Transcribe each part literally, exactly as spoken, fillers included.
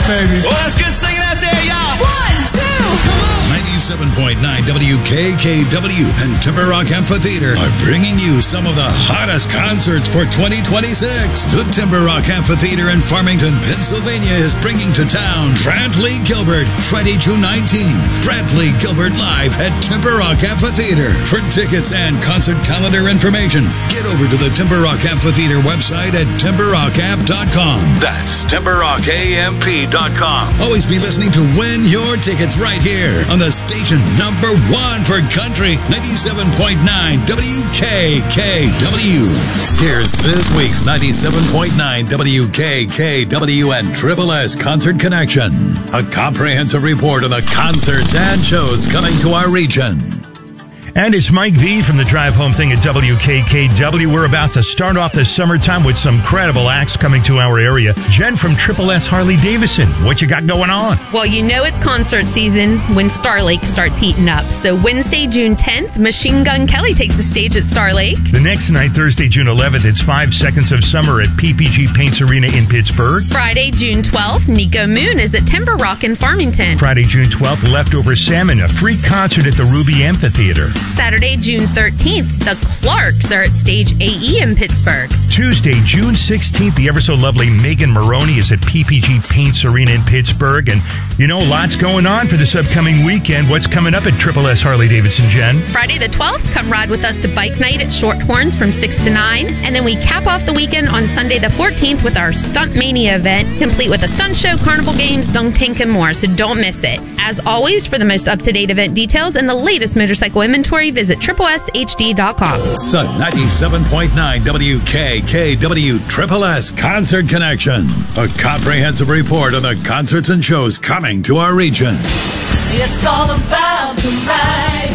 that, baby. Well, that's good singing out there, y'all. One, two, come on. ninety-seven point nine W K K W and Timber Rock Amphitheater are bringing you some of the hottest concerts for twenty twenty-six. The Timber Rock Amphitheater in Farmington, Pennsylvania is bringing to town Brantley Gilbert, Friday, June nineteenth. Brantley Gilbert live at Timber Rock Amphitheater. For tickets and concert calendar information, get over to the Timber Rock Amphitheater website at timber rock amp dot com. That's timber rock amp dot com. Always be listening to win your tickets right here on the station number one for country, ninety-seven point nine W K K W. Here's this week's ninety-seven point nine W K K W and Triple S Concert Connection. A comprehensive report on the concerts and shows coming to our region. And it's Mike V from the Drive Home Thing at W K K W. We're about to start off the summertime with some credible acts coming to our area. Jen from Triple S Harley Davidson, what you got going on? Well, you know it's concert season when Star Lake starts heating up. So Wednesday, June tenth, Machine Gun Kelly takes the stage at Star Lake. The next night, Thursday, June eleventh, it's Five Seconds of Summer at P P G Paints Arena in Pittsburgh. Friday, June twelfth, Nico Moon is at Timber Rock in Farmington. Friday, June twelfth, Leftover Salmon, a free concert at the Ruby Amphitheater. Saturday, June thirteenth, the Clarks are at Stage A E in Pittsburgh. Tuesday, June sixteenth, the ever so lovely Megan Maroney is at P P G Paints Arena in Pittsburgh. And, you know, lots going on for this upcoming weekend. What's coming up at Triple S Harley Davidson, Jen? Friday the twelfth, come ride with us to Bike Night at Shorthorns from six to nine. And then we cap off the weekend on Sunday the fourteenth with our Stunt Mania event, complete with a stunt show, carnival games, dunk tank, and more. So don't miss it. As always, for the most up-to-date event details and the latest motorcycle inventory, visit triple S H D dot com. The ninety-seven point nine W K K W Triple S Concert Connection. A comprehensive report on the concerts and shows coming to our region. It's all about the ride.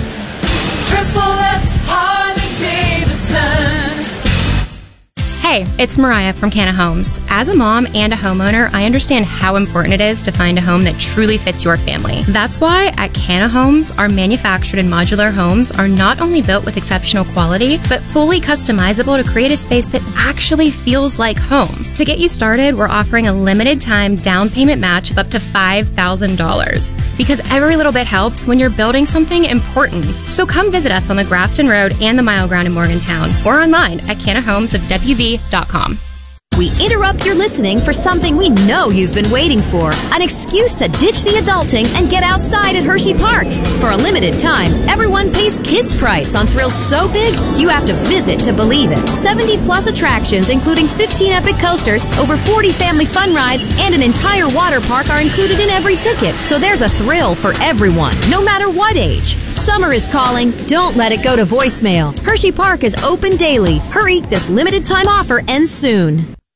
Triple S Harley Davidson. Hey, it's Mariah from Canna Homes. As a mom and a homeowner, I understand how important it is to find a home that truly fits your family. That's why at Canna Homes, our manufactured and modular homes are not only built with exceptional quality, but fully customizable to create a space that actually feels like home. To get you started, we're offering a limited time down payment match of up to five thousand dollars. Because every little bit helps when you're building something important. So come visit us on the Grafton Road and the Mile Ground in Morgantown, or online at canna homes of W V dot com. We interrupt your listening for something we know you've been waiting for. An excuse to ditch the adulting and get outside at Hershey Park. For a limited time, everyone pays kids price on thrills so big, you have to visit to believe it. seventy plus attractions, including fifteen epic coasters, over forty family fun rides, and an entire water park are included in every ticket. So there's a thrill for everyone, no matter what age. Summer is calling. Don't let it go to voicemail. Hershey Park is open daily. Hurry, this limited time offer ends soon.